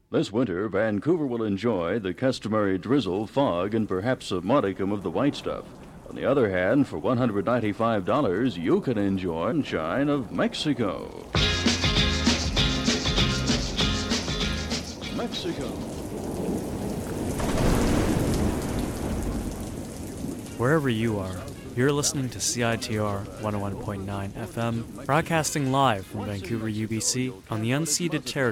This winter, Vancouver will enjoy the customary drizzle, fog, and perhaps a modicum of the white stuff. On the other hand, for $195, you can enjoy sunshine of Mexico. Mexico. Wherever you are, you're listening to CITR 101.9 FM, broadcasting live from Vancouver, UBC, on the unceded territory